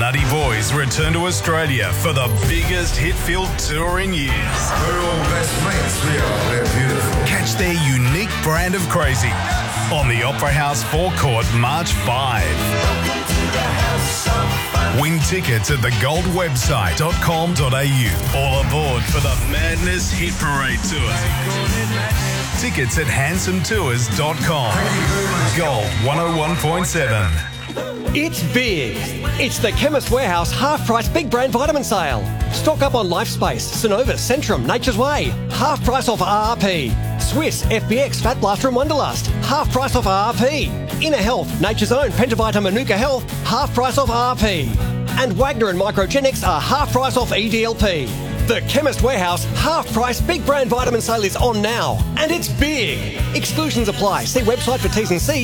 Nutty Boys return to Australia for the biggest hit-filled tour in years. We're all best mates, we are. We're beautiful. Catch their unique brand of crazy on the Opera House forecourt March 5. Win tickets at thegoldwebsite.com.au. All aboard for the Madness Hit Parade Tour. Tickets at handsametours.com. Gold 101.7. It's big. It's the Chemist Warehouse half-price big brand vitamin sale. Stock up on Lifespace, Synovus, Centrum, Nature's Way. Half price off RRP. Swiss, FBX, Fat Blaster and Wonderlust. Half price off RRP. Inner Health, Nature's Own, Pentavita, Manuka Health. Half price off RRP. And Wagner and Microgenics are half price off EDLP. The Chemist Warehouse half-price big brand vitamin sale is on now. And it's big. Exclusions apply. See website for T's and C's.